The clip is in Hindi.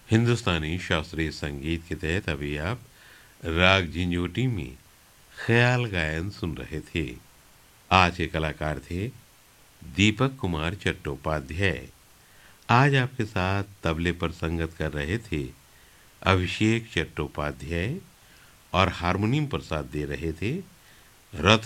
हिंदुस्तानी शास्त्रीय संगीत के तहत अभी आप राग झिंझोटी में ख्याल गायन सुन रहे थे। आज के कलाकार थे दीपक कुमार चट्टोपाध्याय। आज आपके साथ तबले पर संगत कर रहे थे अभिषेक चट्टोपाध्याय और हारमोनियम पर साथ दे रहे थे रत्न